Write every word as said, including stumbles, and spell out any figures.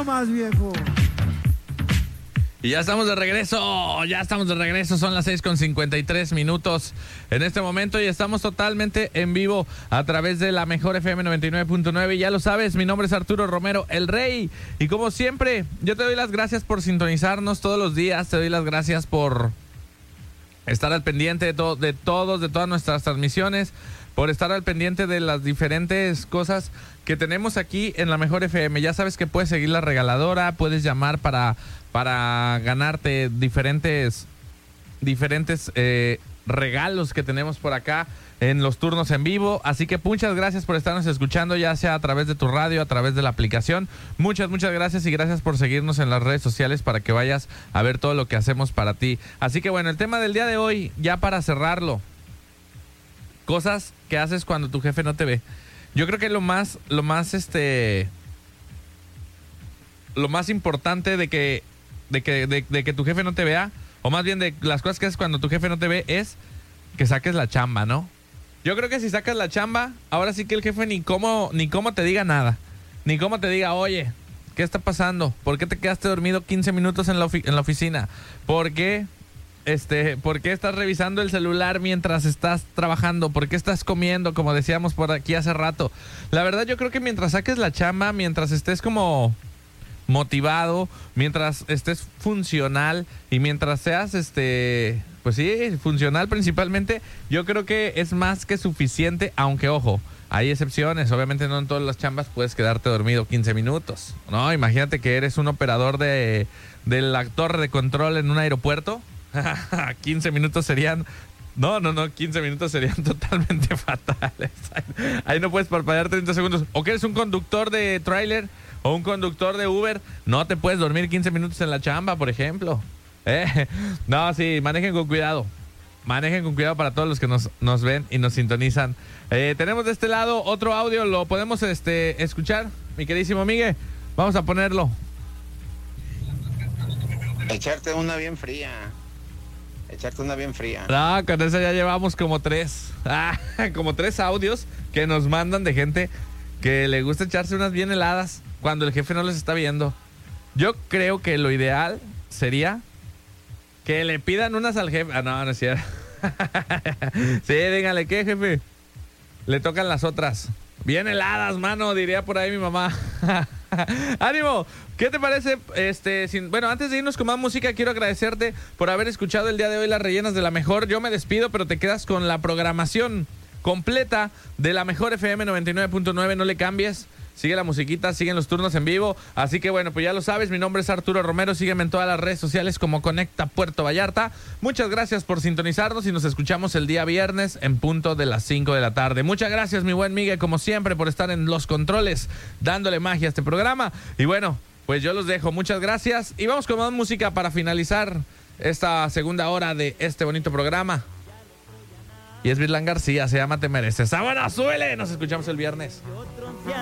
nomás, viejo. Y ya estamos de regreso, ya estamos de regreso, son las seis con cincuenta y tres minutos en este momento y estamos totalmente en vivo a través de la mejor F M noventa y nueve punto nueve. Y ya lo sabes, mi nombre es Arturo Romero, el Rey. Y como siempre, yo te doy las gracias por sintonizarnos todos los días, te doy las gracias por estar al pendiente de, to- de todos, de todas nuestras transmisiones, por estar al pendiente de las diferentes cosas que tenemos aquí en la mejor F M. Ya sabes que puedes seguir la regaladora, puedes llamar para, para ganarte diferentes, diferentes eh, regalos que tenemos por acá en los turnos en vivo. Así que muchas gracias por estarnos escuchando, ya sea a través de tu radio, a través de la aplicación. Muchas, muchas gracias y gracias por seguirnos en las redes sociales para que vayas a ver todo lo que hacemos para ti. Así que bueno, el tema del día de hoy, ya para cerrarlo, cosas que haces cuando tu jefe no te ve. Yo creo que lo más, lo más, este, lo más importante de que, de que, de, de que tu jefe no te vea, o más bien de las cosas que haces cuando tu jefe no te ve, es que saques la chamba, ¿no? Yo creo que si sacas la chamba, ahora sí que el jefe ni cómo, ni cómo te diga nada, ni cómo te diga, oye, ¿qué está pasando? ¿Por qué te quedaste dormido quince minutos en la, ofi- en la oficina? ¿Por qué? Este, ¿por qué estás revisando el celular mientras estás trabajando? ¿Por qué estás comiendo, como decíamos por aquí hace rato? La verdad, yo creo que mientras saques la chamba, mientras estés como motivado, mientras estés funcional y mientras seas, este, pues sí, funcional principalmente, yo creo que es más que suficiente, aunque ojo, hay excepciones. Obviamente no en todas las chambas puedes quedarte dormido quince minutos, ¿no? Imagínate que eres un operador de, de la torre de control en un aeropuerto. quince minutos serían... No, no, no, quince minutos serían totalmente fatales. Ahí no puedes parpadear treinta segundos. O que eres un conductor de tráiler o un conductor de Uber, no te puedes dormir quince minutos en la chamba, por ejemplo. ¿Eh? No, sí, manejen con cuidado. Manejen con cuidado para todos los que nos, nos ven y nos sintonizan. Eh, tenemos de este lado otro audio, ¿lo podemos este, escuchar? Mi queridísimo Miguel, vamos a ponerlo. Echarte una bien fría. Echarte una bien fría. No, con eso ya llevamos como tres. Ah, como tres audios que nos mandan de gente que le gusta echarse unas bien heladas cuando el jefe no les está viendo. Yo creo que lo ideal sería que le pidan unas al jefe. Ah, no, no es cierto. Sí, díganle, ¿qué, jefe? Le tocan las otras. Bien heladas, mano, diría por ahí mi mamá. ¡Ánimo! ¿Qué te parece? Este, sin, bueno, antes de irnos con más música, quiero agradecerte por haber escuchado el día de hoy las rellenas de la mejor. Yo me despido, pero te quedas con la programación completa de la mejor F M noventa y nueve punto nueve. No le cambies. Sigue la musiquita, siguen los turnos en vivo. Así que bueno, pues ya lo sabes, mi nombre es Arturo Romero. Sígueme en todas las redes sociales como Conecta Puerto Vallarta. Muchas gracias por sintonizarnos y nos escuchamos el día viernes en punto de las cinco de la tarde. Muchas gracias, mi buen Miguel, como siempre, por estar en los controles, dándole magia a este programa. Y bueno, pues yo los dejo. Muchas gracias. Y vamos con más música para finalizar esta segunda hora de este bonito programa. Y es Virlán García, se llama Te Mereces. ¡Ah, bueno, súbele! Nos escuchamos el viernes.